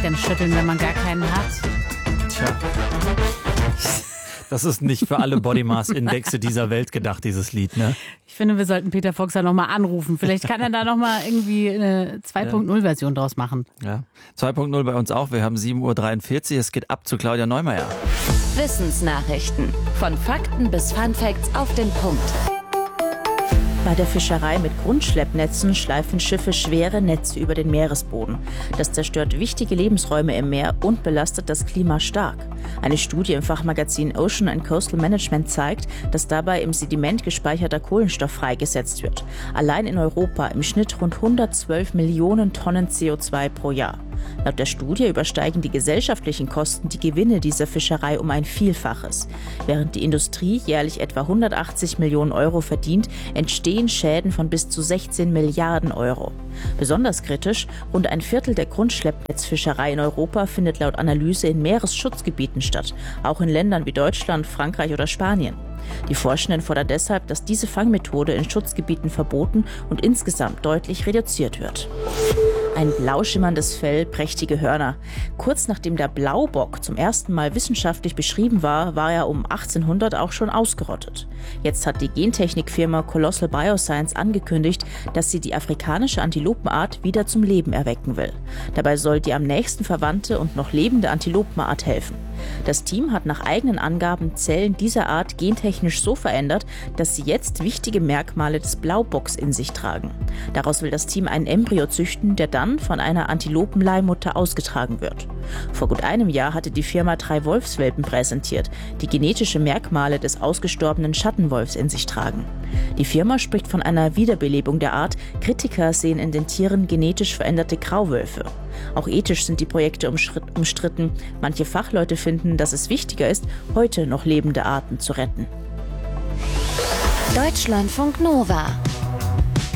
denn schütteln, wenn man gar keinen hat? Tja. Das ist nicht für alle Body Mass Indexe dieser Welt gedacht, dieses Lied, ne? Ich finde, wir sollten Peter Fox nochmal anrufen. Vielleicht kann er da nochmal irgendwie eine 2.0-Version draus machen. Ja, 2.0 bei uns auch. Wir haben 7.43 Uhr. Es geht ab zu Claudia Neumeier. Wissensnachrichten. Von Fakten bis Funfacts auf den Punkt. Bei der Fischerei mit Grundschleppnetzen schleifen Schiffe schwere Netze über den Meeresboden. Das zerstört wichtige Lebensräume im Meer und belastet das Klima stark. Eine Studie im Fachmagazin Ocean and Coastal Management zeigt, dass dabei im Sediment gespeicherter Kohlenstoff freigesetzt wird. Allein in Europa im Schnitt rund 112 Millionen Tonnen CO2 pro Jahr. Laut der Studie übersteigen die gesellschaftlichen Kosten die Gewinne dieser Fischerei um ein Vielfaches. Während die Industrie jährlich etwa 180 Millionen Euro verdient, entstehen Schäden von bis zu 16 Milliarden Euro. Besonders kritisch, rund ein Viertel der Grundschleppnetzfischerei in Europa findet laut Analyse in Meeresschutzgebieten statt, auch in Ländern wie Deutschland, Frankreich oder Spanien. Die Forschenden fordern deshalb, dass diese Fangmethode in Schutzgebieten verboten und insgesamt deutlich reduziert wird. Ein blau schimmerndes Fell, prächtige Hörner. Kurz nachdem der Blaubock zum ersten Mal wissenschaftlich beschrieben war, war er um 1800 auch schon ausgerottet. Jetzt hat die Gentechnikfirma Colossal Bioscience angekündigt, dass sie die afrikanische Antilopenart wieder zum Leben erwecken will. Dabei soll die am nächsten verwandte und noch lebende Antilopenart helfen. Das Team hat nach eigenen Angaben Zellen dieser Art gentechnisch so verändert, dass sie jetzt wichtige Merkmale des Blaubocks in sich tragen. Daraus will das Team einen Embryo züchten, der dann von einer Antilopenleihmutter ausgetragen wird. Vor gut einem Jahr hatte die Firma 3 Wolfswelpen präsentiert, die genetische Merkmale des ausgestorbenen Schattenwolfs in sich tragen. Die Firma spricht von einer Wiederbelebung der Art. Kritiker sehen in den Tieren genetisch veränderte Grauwölfe. Auch ethisch sind die Projekte umstritten. Manche Fachleute finden, dass es wichtiger ist, heute noch lebende Arten zu retten. Deutschlandfunk Nova